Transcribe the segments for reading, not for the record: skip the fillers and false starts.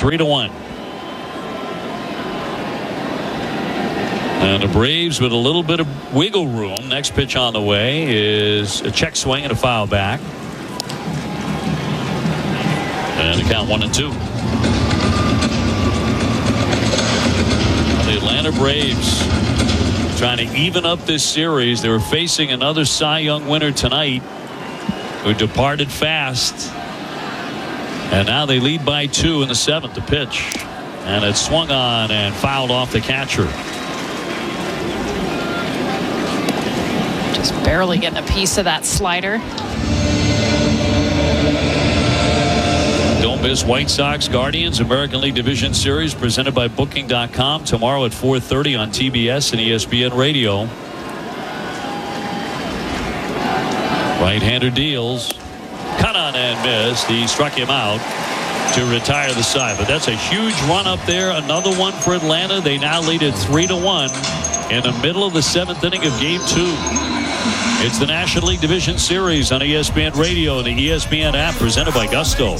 3-1. And the Braves with a little bit of wiggle room. Next pitch on the way is a check swing and a foul back. And the count 1-2. The Atlanta Braves trying to even up this series. They were facing another Cy Young winner tonight who departed fast. And now they lead by 2 in the 7th. The pitch. And it's swung on and fouled off the catcher. Just barely getting a piece of that slider. Don't miss White Sox Guardians American League Division Series presented by Booking.com tomorrow at 4:30 on TBS and ESPN Radio. Right-hander deals. Cut on and missed. He struck him out to retire the side. But that's a huge run up there. Another one for Atlanta. They now lead it 3-1 in the middle of the 7th inning of Game 2. It's the National League Division Series on ESPN Radio and the ESPN app presented by Gusto.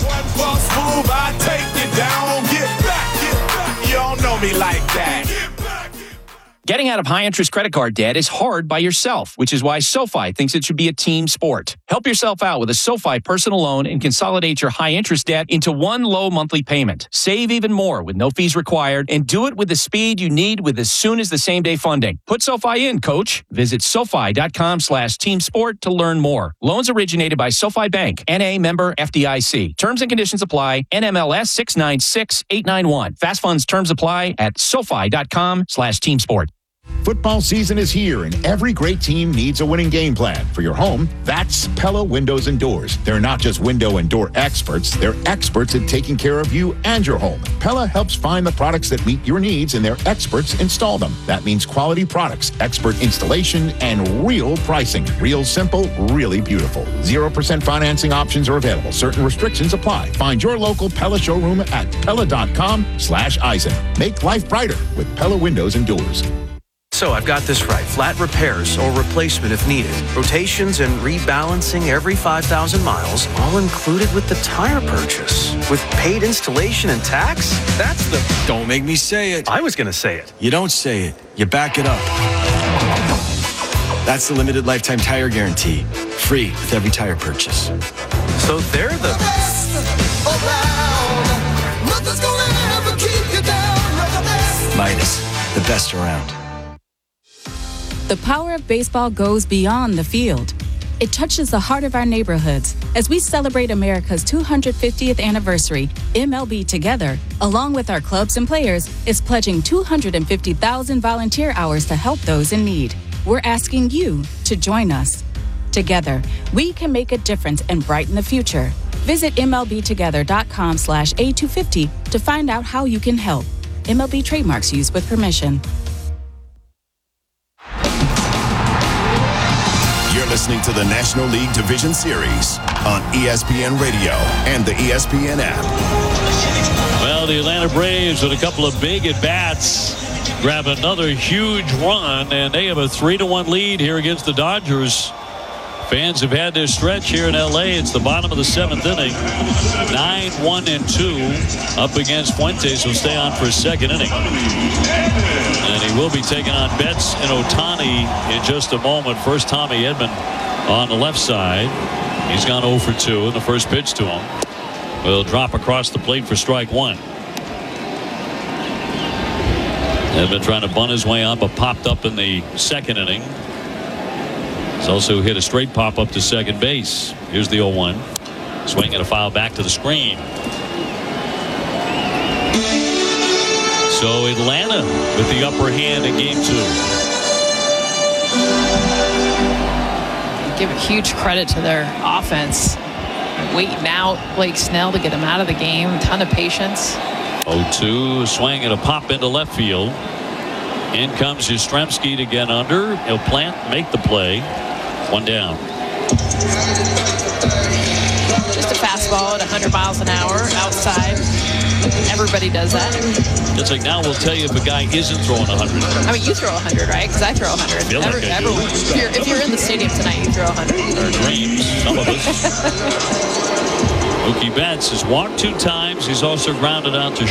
You don't know me like that. Getting out of high-interest credit card debt is hard by yourself, which is why SoFi thinks it should be a team sport. Help yourself out with a SoFi personal loan and consolidate your high-interest debt into one low monthly payment. Save even more with no fees required and do it with the speed you need with as soon as the same-day funding. Put SoFi in, coach. Visit SoFi.com/teamsport to learn more. Loans originated by SoFi Bank, N.A. member FDIC. Terms and conditions apply. NMLS 696891. Fast funds terms apply at SoFi.com/teamsport. Football season is here, and every great team needs a winning game plan. For your home, that's Pella Windows and Doors. They're not just window and door experts. They're experts at taking care of you and your home. Pella helps find the products that meet your needs, and their experts install them. That means quality products, expert installation, and real pricing. Real simple, really beautiful. 0% financing options are available. Certain restrictions apply. Find your local Pella showroom at Pella.com/Eisen. Make life brighter with Pella Windows and Doors. So I've got this right. Flat repairs or replacement if needed. Rotations and rebalancing every 5,000 miles, all included with the tire purchase. With paid installation and tax? That's the... Don't make me say it. I was going to say it. You don't say it. You back it up. That's the limited lifetime tire guarantee. Free with every tire purchase. So they're the... Midas, the best around. The power of baseball goes beyond the field. It touches the heart of our neighborhoods. As we celebrate America's 250th anniversary, MLB Together, along with our clubs and players, is pledging 250,000 volunteer hours to help those in need. We're asking you to join us. Together, we can make a difference and brighten the future. Visit MLBtogether.com/A250 to find out how you can help. MLB trademarks used with permission. You're listening to the National League Division Series on ESPN Radio and the ESPN app. Well, the Atlanta Braves with a couple of big at-bats grab another huge run, and they have a 3-1 lead here against the Dodgers. Fans have had their stretch here in L.A. It's the bottom of the 7th inning. 9-1-2 up against Fuentes. Will stay on for his second inning. And he will be taking on Betts and Ohtani in just a moment. First, Tommy Edman on the left side. He's gone 0 for 2, and the first pitch to him will drop across the plate for strike one. Edman trying to bunt his way on, but popped up in the second inning. He's also hit a straight pop up to second base. Here's the 0-1. Swing and a foul back to the screen. So Atlanta with the upper hand in game 2. Give a huge credit to their offense. Waiting out Blake Snell to get him out of the game. A ton of patience. 0-2. Swing and a pop into left field. In comes Yastrzemski to get under. He'll plant, make the play. One down. Just a fastball at 100 miles an hour outside. Everybody does that. It's like now we'll tell you if a guy isn't throwing 100. I mean, you throw 100, right? Because I throw 100. Everyone. If you're in the stadium tonight, you throw 100. Our dreams, some of us. Mookie Betts has walked 2 times. He's also grounded out to